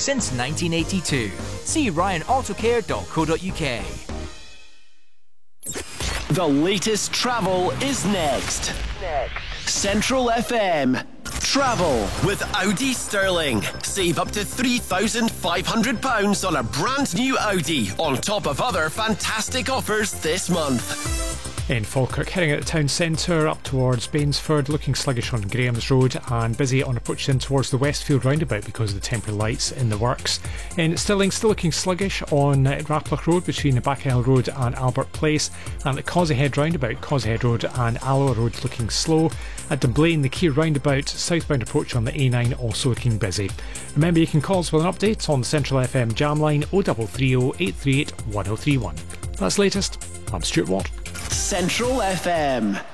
since 1982. See ryanautocare.co.uk. The latest travel is next. Central FM. Travel with Audi Sterling. Save up to £3,500 on a brand new Audi, on top of other fantastic offers this month. In Falkirk, heading out of the town centre up towards Bainsford, looking sluggish on Graham's Road and busy on approach in towards the Westfield roundabout because of the temporary lights in the works. In Stirling, still looking sluggish on Raploch Road between Backhill Road and Albert Place, and at Causeyhead roundabout, Causeyhead Road and Alloa Road looking slow. At Dunblane, the Keir roundabout, southbound approach on the A9 also looking busy. Remember, you can call us with an update on the Central FM jam line 0330 838 1031. That's latest. I'm Stuart Watt. Central FM.